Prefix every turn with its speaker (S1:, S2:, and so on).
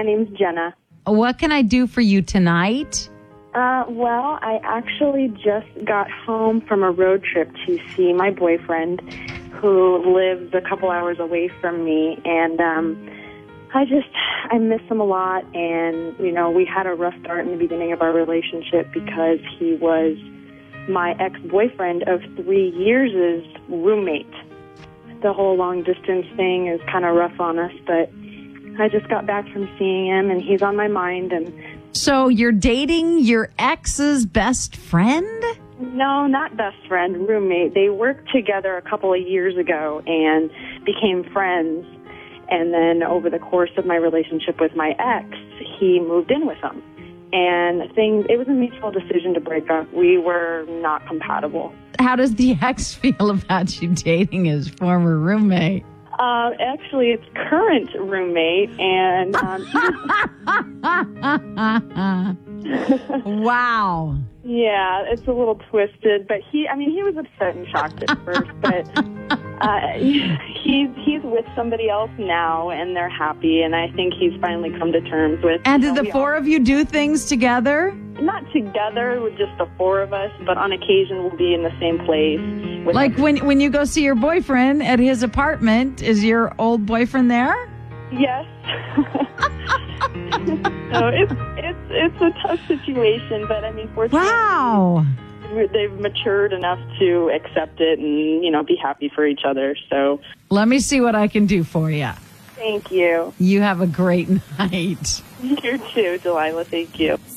S1: my name's Jenna.
S2: What can I do for you tonight?
S1: Well, I actually just got home from a road trip to see my boyfriend, who lives a couple hours away from me, and I miss him a lot. And we had a rough start in the beginning of our relationship because he was my ex-boyfriend of 3 years' roommate. The whole long-distance thing is kind of rough on us, but I just got back from seeing him, and he's on my mind. And
S2: so you're dating your ex's best friend?
S1: no, not best friend, roommate. They worked together a couple of years ago and became friends. And then over the course of my relationship with my ex, he moved in with him. And it was a mutual decision to break up. We were not compatible.
S2: How does the ex feel about you dating his former roommate?
S1: Actually, it's current roommate, and
S2: Wow.
S1: yeah, it's a little twisted. But he was upset and shocked at first, but he's with somebody else now, and they're happy. And I think he's finally come to terms with.
S2: And did the four of you do things together?
S1: Not together with just the four of us, but on occasion we'll be in the same place.
S2: Like when you go see your boyfriend at his apartment, is your old boyfriend there?
S1: Yes. So it's a tough situation, but fortunately,
S2: Wow.
S1: they've matured enough to accept it and be happy for each other. So
S2: Let me see what I can do for you.
S1: thank you.
S2: You have a great night.
S1: You too, Delilah. Thank you.